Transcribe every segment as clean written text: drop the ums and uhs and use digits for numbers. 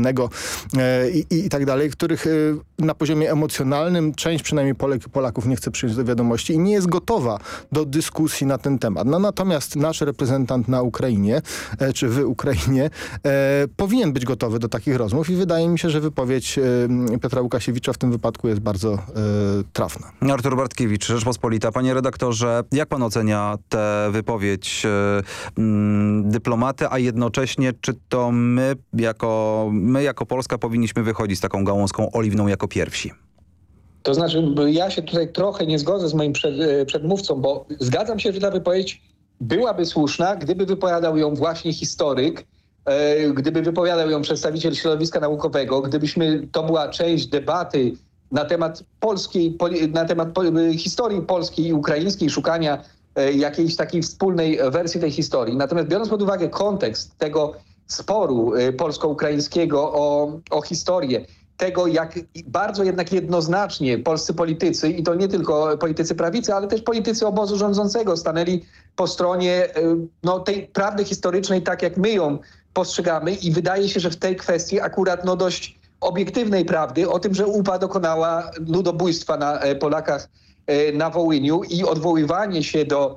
wojennego i tak dalej, których na poziomie emocjonalnym część przynajmniej Polek i Polaków nie chce przyjąć do wiadomości i nie jest gotowa do dyskusji na ten temat. No natomiast nasz reprezentant na Ukrainie, czy w Ukrainie, powinien być gotowy do takich rozmów i wydaje mi się, że wypowiedź Piotra Łukasiewicza w tym wypadku jest bardzo trafna. Artur Bartkiewicz, Rzeczpospolita. Panie redaktorze, jak pan ocenia tę wypowiedź dyplomaty, a jednocześnie czy to my jako Polska powinniśmy wychodzić z taką gałązką oliwną jako pierwsi? To znaczy, ja się tutaj trochę nie zgodzę z moim przedmówcą, bo zgadzam się, że ta wypowiedź byłaby słuszna, gdyby wypowiadał ją właśnie historyk, gdyby wypowiadał ją przedstawiciel środowiska naukowego, to była część debaty na temat historii polskiej i ukraińskiej, szukania jakiejś takiej wspólnej wersji tej historii. Natomiast biorąc pod uwagę kontekst tego sporu polsko-ukraińskiego o historię, tego jak bardzo jednak jednoznacznie polscy politycy, i to nie tylko politycy prawicy, ale też politycy obozu rządzącego stanęli po stronie tej prawdy historycznej, tak jak my ją postrzegamy, i wydaje się, że w tej kwestii akurat dość obiektywnej prawdy o tym, że UPA dokonała ludobójstwa na Polakach na Wołyniu, i odwoływanie się do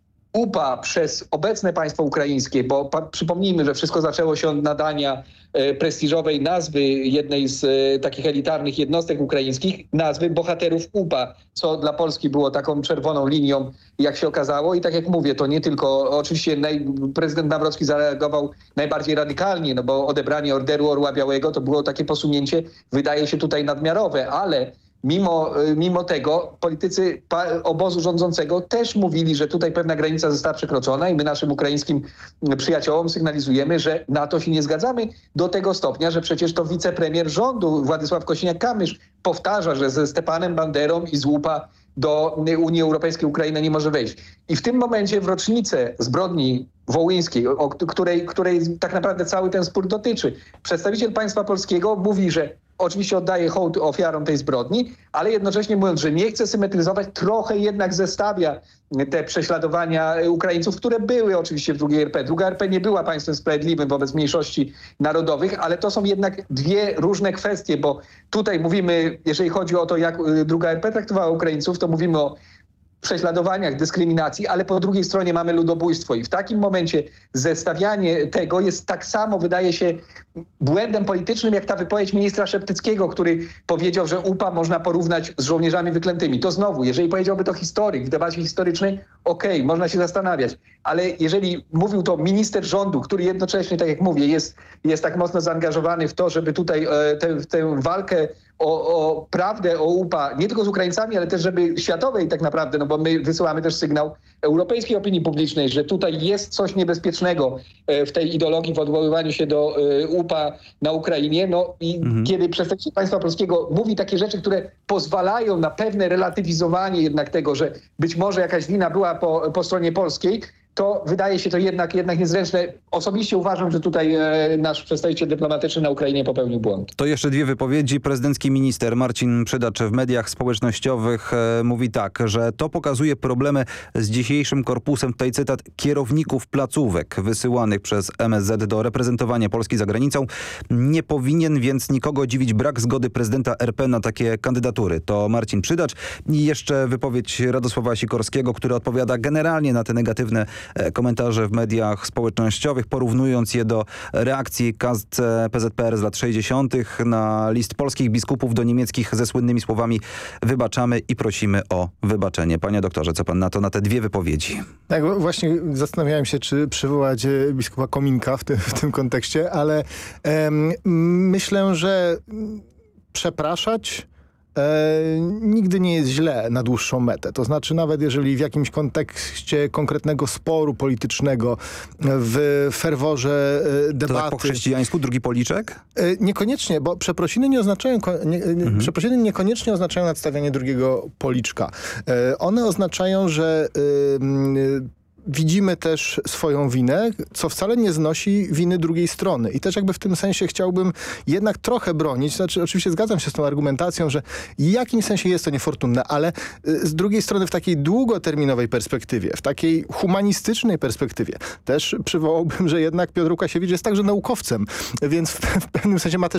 UPA przez obecne państwo ukraińskie, bo przypomnijmy, że wszystko zaczęło się od nadania prestiżowej nazwy jednej z takich elitarnych jednostek ukraińskich, nazwy bohaterów UPA, co dla Polski było taką czerwoną linią, jak się okazało. I tak jak mówię, to nie tylko, oczywiście prezydent Nawrocki zareagował najbardziej radykalnie, bo odebranie Orderu Orła Białego to było takie posunięcie, wydaje się tutaj nadmiarowe, ale mimo tego politycy obozu rządzącego też mówili, że tutaj pewna granica została przekroczona, i my naszym ukraińskim przyjaciołom sygnalizujemy, że na to się nie zgadzamy, do tego stopnia, że przecież to wicepremier rządu Władysław Kosiniak-Kamysz powtarza, że ze Stepanem Banderą i z UPA do Unii Europejskiej Ukraina nie może wejść. I w tym momencie w rocznicę zbrodni wołyńskiej, której tak naprawdę cały ten spór dotyczy, przedstawiciel państwa polskiego mówi, że oczywiście oddaje hołd ofiarom tej zbrodni, ale jednocześnie mówiąc, że nie chce symetryzować, trochę jednak zestawia te prześladowania Ukraińców, które były oczywiście w II RP. II RP nie była państwem sprawiedliwym wobec mniejszości narodowych, ale to są jednak dwie różne kwestie, bo tutaj mówimy, jeżeli chodzi o to, jak II RP traktowała Ukraińców, to mówimy o prześladowaniach, dyskryminacji, ale po drugiej stronie mamy ludobójstwo, i w takim momencie zestawianie tego jest tak samo, wydaje się, błędem politycznym, jak ta wypowiedź ministra Szeptyckiego, który powiedział, że UPA można porównać z żołnierzami wyklętymi. To znowu, jeżeli powiedziałby to historyk w debacie historycznej, okej, można się zastanawiać, ale jeżeli mówił to minister rządu, który jednocześnie, tak jak mówię, jest tak mocno zaangażowany w to, żeby tutaj tę walkę o prawdę o UPA, nie tylko z Ukraińcami, ale też żeby światowej tak naprawdę, bo my wysyłamy też sygnał europejskiej opinii publicznej, że tutaj jest coś niebezpiecznego w tej ideologii, w odwoływaniu się do UPA na Ukrainie. Kiedy przedstawiciel państwa polskiego mówi takie rzeczy, które pozwalają na pewne relatywizowanie jednak tego, że być może jakaś wina była po stronie polskiej, to wydaje się to jednak niezręczne. Osobiście uważam, że tutaj nasz przedstawiciel dyplomatyczny na Ukrainie popełnił błąd. To jeszcze dwie wypowiedzi. Prezydencki minister Marcin Przydacz w mediach społecznościowych mówi tak, że to pokazuje problemy z dzisiejszym korpusem, tutaj cytat, kierowników placówek wysyłanych przez MSZ do reprezentowania Polski za granicą. Nie powinien więc nikogo dziwić brak zgody prezydenta RP na takie kandydatury. To Marcin Przydacz. I jeszcze wypowiedź Radosława Sikorskiego, który odpowiada generalnie na te negatywne komentarze w mediach społecznościowych, porównując je do reakcji PZPR z lat 60. na list polskich biskupów do niemieckich ze słynnymi słowami: wybaczamy i prosimy o wybaczenie. Panie doktorze, co pan na te dwie wypowiedzi? Tak, właśnie zastanawiałem się, czy przywołać biskupa Kominka w tym kontekście, ale myślę, że przepraszać nigdy nie jest źle na dłuższą metę. To znaczy, nawet jeżeli w jakimś kontekście konkretnego sporu politycznego, w ferworze debaty... To tak po chrześcijańsku, drugi policzek? Niekoniecznie, bo przeprosiny nie oznaczają, przeprosiny niekoniecznie oznaczają nadstawianie drugiego policzka. One oznaczają, że widzimy też swoją winę, co wcale nie znosi winy drugiej strony. I też jakby w tym sensie chciałbym jednak trochę bronić. Znaczy, oczywiście zgadzam się z tą argumentacją, że w jakimś sensie jest to niefortunne, ale z drugiej strony w takiej długoterminowej perspektywie, w takiej humanistycznej perspektywie też przywołałbym, że jednak Piotr Łukasiewicz jest także naukowcem, więc w pewnym sensie ma też